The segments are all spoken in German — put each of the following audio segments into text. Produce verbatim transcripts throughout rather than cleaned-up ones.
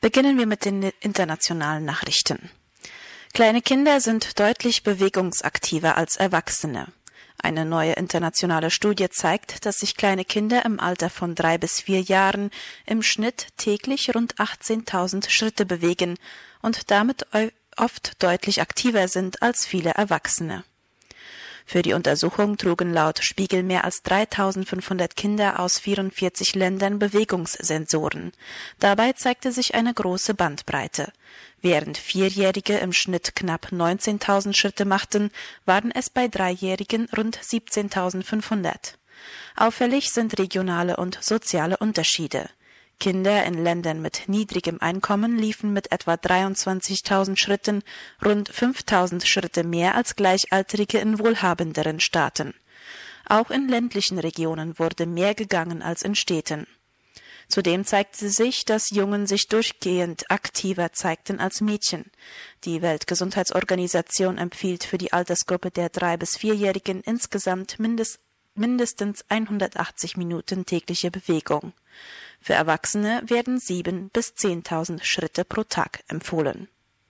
Beginnen wir mit den internationalen Nachrichten. Kleine Kinder sind deutlich bewegungsaktiver als Erwachsene. Eine neue internationale Studie zeigt, dass sich kleine Kinder im Alter von drei bis vier Jahren im Schnitt täglich rund achtzehntausend Schritte bewegen und damit oft deutlich aktiver sind als viele Erwachsene. Für die Untersuchung trugen laut Spiegel mehr als dreitausendfünfhundert Kinder aus vierundvierzig Ländern Bewegungssensoren. Dabei zeigte sich eine große Bandbreite. Während Vierjährige im Schnitt knapp neunzehntausend Schritte machten, waren es bei Dreijährigen rund siebzehntausendfünfhundert. Auffällig sind regionale und soziale Unterschiede. Kinder in Ländern mit niedrigem Einkommen liefen mit etwa dreiundzwanzigtausend Schritten rund fünftausend Schritte mehr als Gleichaltrige in wohlhabenderen Staaten. Auch in ländlichen Regionen wurde mehr gegangen als in Städten. Zudem zeigte sich, dass Jungen sich durchgehend aktiver zeigten als Mädchen. Die Weltgesundheitsorganisation empfiehlt für die Altersgruppe der drei- bis vierjährigen insgesamt mindest, mindestens hundertachtzig Minuten tägliche Bewegung. Für Erwachsene werden sieben bis zehntausend Schritte pro Tag empfohlen.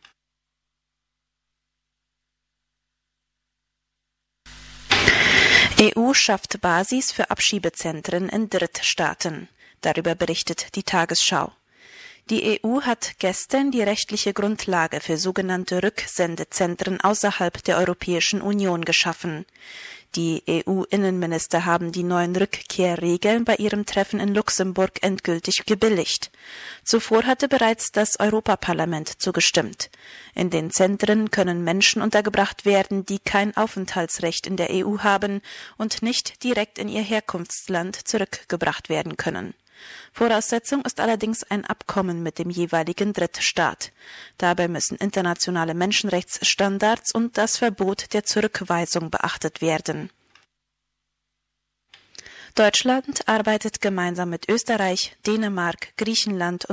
E U schafft Basis für Abschiebezentren in Drittstaaten. Darüber berichtet die Tagesschau. Die E U hat gestern die rechtliche Grundlage für sogenannte Rücksendezentren außerhalb der Europäischen Union geschaffen. Die E U-Innenminister haben die neuen Rückkehrregeln bei ihrem Treffen in Luxemburg endgültig gebilligt. Zuvor hatte bereits das Europaparlament zugestimmt. In den Zentren können Menschen untergebracht werden, die kein Aufenthaltsrecht in der E U haben und nicht direkt in ihr Herkunftsland zurückgebracht werden können. Voraussetzung ist allerdings ein Abkommen mit dem jeweiligen Drittstaat. Dabei müssen internationale Menschenrechtsstandards und das Verbot der Zurückweisung beachtet werden. Deutschland arbeitet gemeinsam mit Österreich, Dänemark, Griechenland